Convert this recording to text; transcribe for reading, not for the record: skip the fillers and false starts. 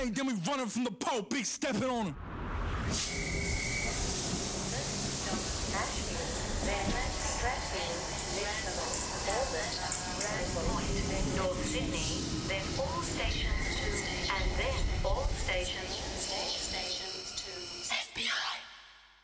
Then we running from the pole, big stepping on him. North Sydney, then all stations to